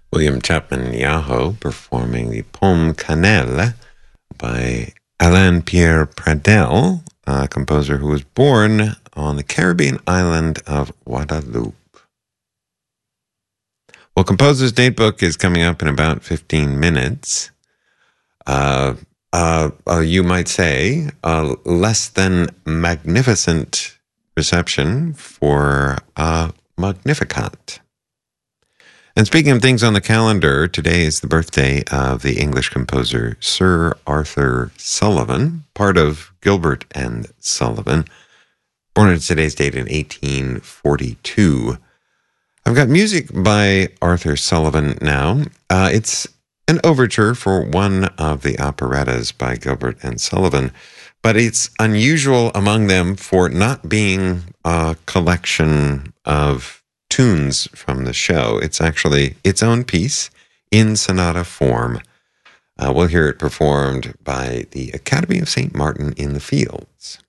William Chapman Yahoo performing the Pomme Cannelle by Alain Pierre Pradel, a composer who was born on the Caribbean island of Guadeloupe. Well, Composer's Datebook is coming up in about 15 minutes. You might say less than magnificent reception for Magnificat. And speaking of things on the calendar, today is the birthday of the English composer Sir Arthur Sullivan, part of Gilbert and Sullivan, born on today's date in 1842. I've got music by Arthur Sullivan now. It's an overture for one of the operettas by Gilbert and Sullivan, but it's unusual among them for not being a collection of tunes from the show. It's actually its own piece in sonata form. We'll hear it performed by the Academy of St. Martin in the Fields.